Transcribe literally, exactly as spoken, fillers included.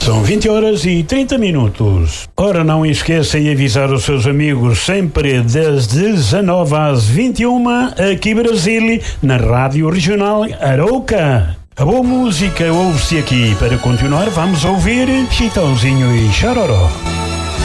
São vinte horas e trinta minutos. Ora, não esqueça de avisar os seus amigos sempre das dezanove às vinte e uma, aqui Brasil, na Rádio Regional Arauca. A boa música ouve-se aqui. Para continuar, vamos ouvir Chitãozinho e Chororó.